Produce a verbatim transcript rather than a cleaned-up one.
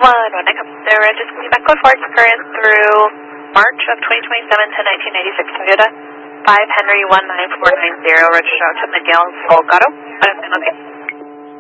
one, one nine, the register back code for current through March of twenty twenty-seven to nineteen ninety-six Toyota, five Henry one nine four nine zero, registered to Miguel Salgado.